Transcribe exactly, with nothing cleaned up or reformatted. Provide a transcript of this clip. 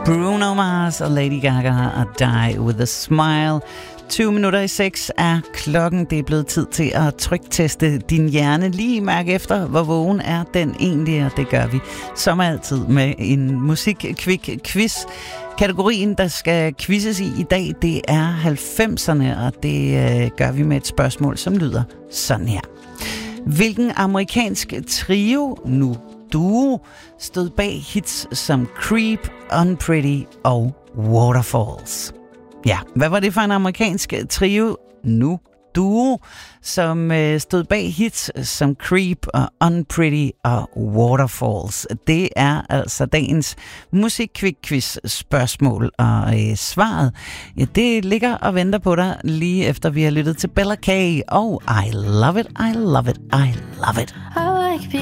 Bruno Mars og Lady Gaga og Die With A Smile. tyve minutter i seks er klokken. Det er blevet tid til at trykteste din hjerne. Lige mærke efter, hvor vågen er den egentlig, og det gør vi som altid med en musik-kvik-quiz. Kategorien, der skal quizzes i i dag, det er halvfemserne, og det øh, gør vi med et spørgsmål, som lyder sådan her. Hvilken amerikansk trio, nu duo, stod bag hits som Creep, Unpretty og Waterfalls? Ja, hvad var det for en amerikansk trio, nu duo, som øh, stod bag hits som Creep og Unpretty og Waterfalls? Det er altså dagens musik-quiz spørgsmål, og øh, svaret, ja, det ligger og venter på dig lige efter vi har lyttet til Bella K og I Love It, I Love It, I Love It. I like